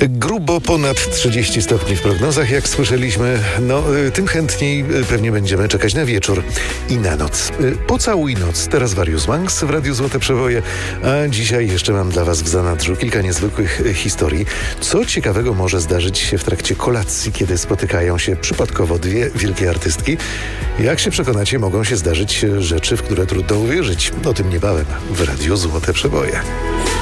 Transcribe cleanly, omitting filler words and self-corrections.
Grubo ponad 30 stopni w prognozach, jak słyszeliśmy. Tym chętniej pewnie będziemy czekać na wieczór i na noc. Pocałuj noc. Teraz Warius Manx w Radiu Złote Przeboje. A dzisiaj jeszcze mam dla Was w zanadrzu kilka niezwykłych historii. Co ciekawego może zdarzyć się w trakcie kolacji, kiedy spotykają się przypadkowo dwie wielkie artystki? Jak się przekonacie, mogą się zdarzyć rzeczy, w które trudno uwierzyć. O tym niebawem w Radiu Złote Przeboje.